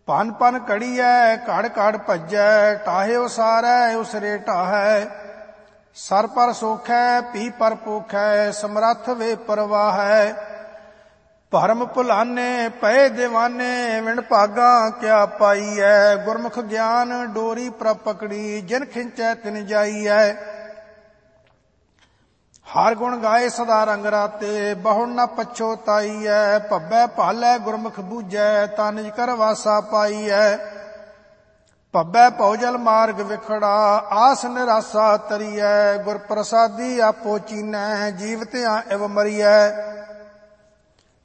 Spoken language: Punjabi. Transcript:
ਭਨ ਭਨ ਘੜੀਐ ਘੜ ਘੜ ਭੱਜੈ, ਟਾਹੇ ਉਸਾਰੈ ਉਸਰੇ ਢਾਹੈ। ਸਰ ਪਰ ਸੋਖੈ ਪੀ ਪਰ ਪੋਖੈ, ਸਮਰੱਥ ਵੇ ਪਰਵਾਹੈ। ਭਰਮ ਭੁਲਾਨੇ ਪਏ ਦੀਵਾਨੇ, ਵਿਣ ਭਾਗਾਂ ਕਿਆ ਪਾਈਐ। ਗੁਰਮੁਖ ਗਿਆਨ ਡੋਰੀ ਪ੍ਰਭ ਪਕੜੀ, ਜਿਨ ਖਿੰਚੈ ਤਿਨ ਜਾਈਐ। ਹਰ ਗੁਣ ਗਾਏ ਸਦਾ ਰੰਗ ਰਾਤੇ, ਬਹੁੜ ਨ ਪਛੋਤਾਈਐ। ਭੱਬੈ ਭਾਲੈ ਗੁਰਮੁਖ ਬੂਝੈ, ਤਾ ਨਿਜ ਕਰ ਵਾਸਾ ਪਾਈਐ। ਭੱਬੈ ਭਉਜਲ ਮਾਰਗ ਵਿਖੜਾ, ਆਸ ਨਿਰਾਸਾ ਤਰੀਐ। ਗੁਰ ਪ੍ਰਸਾਦੀ ਆਪੋ ਚੀਨੈ, ਜੀਵਤਿਆਂ ਇਵ ਮਰੀਐ।